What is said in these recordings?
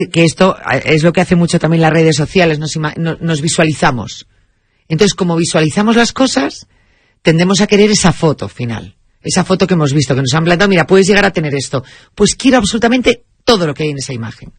que esto es lo que hace mucho también las redes sociales, nos visualizamos. Entonces, como visualizamos las cosas, tendemos a querer esa foto final, esa foto que hemos visto, que nos han planteado, mira, puedes llegar a tener esto. Pues quiero absolutamente todo lo que hay en esa imagen.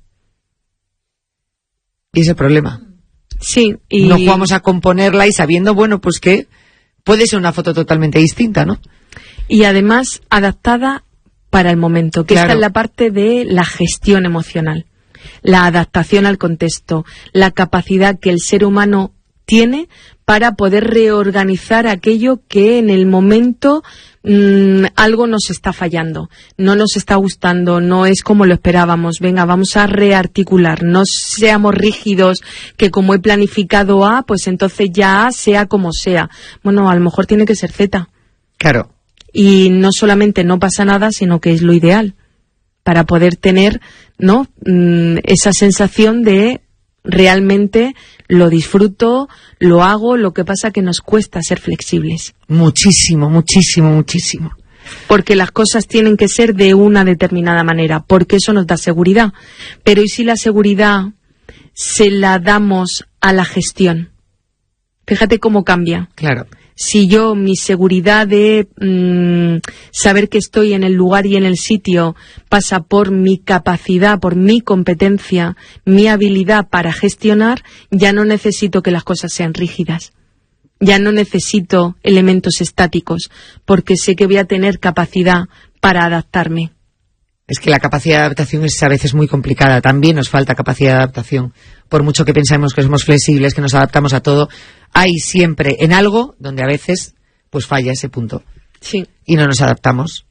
Y ese es el problema. Sí. Y no jugamos a componerla y sabiendo, bueno, pues que puede ser una foto totalmente distinta, ¿no? Y además adaptada para el momento, que esta es la parte de la gestión emocional, la adaptación al contexto, la capacidad que el ser humano tiene para poder reorganizar aquello que en el momento algo nos está fallando, no nos está gustando, no es como lo esperábamos. Venga, vamos a rearticular, no seamos rígidos, que como he planificado A, pues entonces ya A sea como sea. Bueno, a lo mejor tiene que ser Z. Claro. Y no solamente no pasa nada, sino que es lo ideal para poder tener, ¿no?, esa sensación de realmente lo disfruto, lo hago. Lo que pasa que nos cuesta ser flexibles. Muchísimo, muchísimo, muchísimo. Porque las cosas tienen que ser de una determinada manera, porque eso nos da seguridad. Pero ¿y si la seguridad se la damos a la gestión? Fíjate cómo cambia. Claro. Si yo, mi seguridad de saber que estoy en el lugar y en el sitio pasa por mi capacidad, por mi competencia, mi habilidad para gestionar, ya no necesito que las cosas sean rígidas. Ya no necesito elementos estáticos, porque sé que voy a tener capacidad para adaptarme. Es que la capacidad de adaptación es a veces muy complicada. También nos falta capacidad de adaptación. Por mucho que pensemos que somos flexibles, que nos adaptamos a todo, hay siempre en algo donde a veces pues falla ese punto. Sí. Y no nos adaptamos.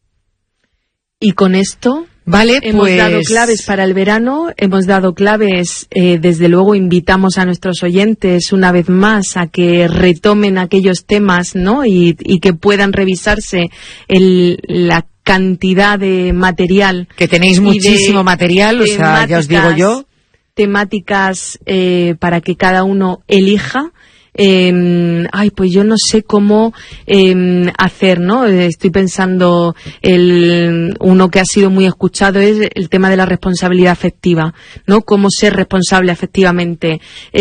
Y con esto, vale, hemos dado claves para el verano, hemos dado claves, desde luego invitamos a nuestros oyentes una vez más a que retomen aquellos temas, ¿no? Y que puedan revisarse la cantidad de material. Que tenéis muchísimo material, o sea, ya os digo yo. Temáticas para que cada uno elija. Pues yo no sé cómo hacer, ¿no? Estoy pensando, uno que ha sido muy escuchado es el tema de la responsabilidad afectiva, ¿no? Cómo ser responsable afectivamente.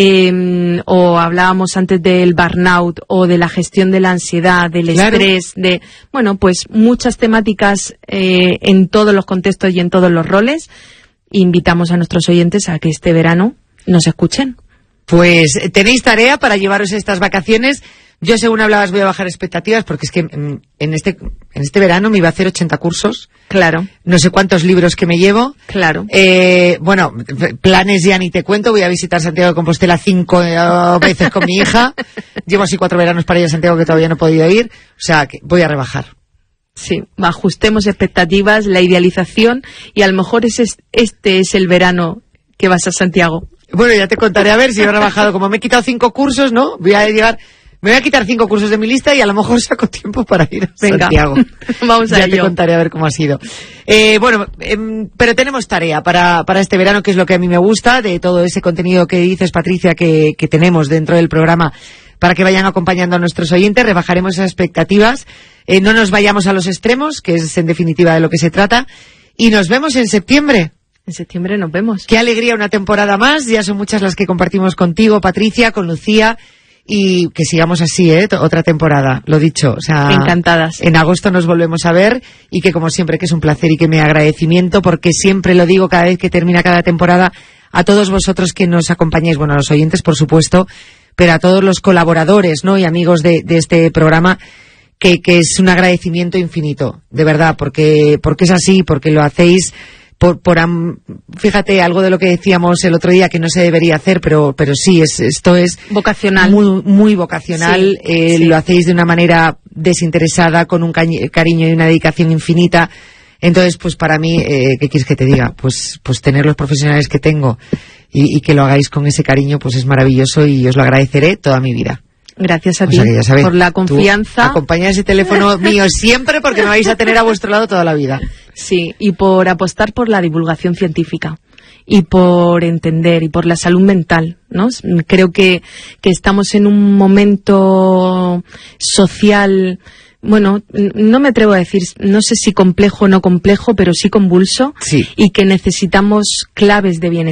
O hablábamos antes del burnout o de la gestión de la ansiedad, del estrés, bueno, pues muchas temáticas en todos los contextos y en todos los roles. Invitamos a nuestros oyentes a que este verano nos escuchen. Pues tenéis tarea para llevaros estas vacaciones. Yo, según hablabas, voy a bajar expectativas porque es que en este verano me iba a hacer 80 cursos. Claro. No sé cuántos libros que me llevo. Claro. Bueno, planes ya ni te cuento. Voy a visitar Santiago de Compostela 5 veces con mi hija. Llevo así 4 veranos para ir a Santiago que todavía no he podido ir. O sea, que voy a rebajar. Sí, ajustemos expectativas, la idealización, y a lo mejor este es el verano que vas a Santiago. Bueno, ya te contaré a ver si he rebajado. Como me he quitado 5 cursos, ¿no? Me voy a quitar 5 cursos de mi lista y a lo mejor saco tiempo para ir a Santiago. Vamos a ello. Ya te contaré a ver cómo ha sido. Pero tenemos tarea para este verano, que es lo que a mí me gusta, de todo ese contenido que dices, Patricia, que tenemos dentro del programa, para que vayan acompañando a nuestros oyentes. Rebajaremos esas expectativas. No nos vayamos a los extremos, que es en definitiva de lo que se trata. Y nos vemos en septiembre. En septiembre nos vemos. Qué alegría, una temporada más. Ya son muchas las que compartimos contigo, Patricia, con Lucía. Y que sigamos así, otra temporada, lo dicho. O sea, encantadas. En agosto nos volvemos a ver y que, como siempre, que es un placer y que me agradecimiento, porque siempre lo digo cada vez que termina cada temporada, a todos vosotros que nos acompañáis, bueno, a los oyentes, por supuesto, pero a todos los colaboradores, ¿no?, y amigos de este programa, que es un agradecimiento infinito, de verdad, porque es así, porque lo hacéis fíjate, algo de lo que decíamos el otro día que no se debería hacer, pero sí, esto es vocacional, muy, muy vocacional. Sí, sí. Lo hacéis de una manera desinteresada, con un cariño y una dedicación infinita. Entonces, pues para mí, ¿qué quieres que te diga? Pues tener los profesionales que tengo y que lo hagáis con ese cariño, pues es maravilloso, y os lo agradeceré toda mi vida. Gracias a ti, sabes, por la confianza. Acompañad ese teléfono mío siempre, porque me vais a tener a vuestro lado toda la vida. Sí, y por apostar por la divulgación científica y por entender, y por la salud mental, ¿no? Creo que estamos en un momento social, bueno, no me atrevo a decir, no sé si complejo o no complejo, pero sí convulso, sí, y que necesitamos claves de bienestar.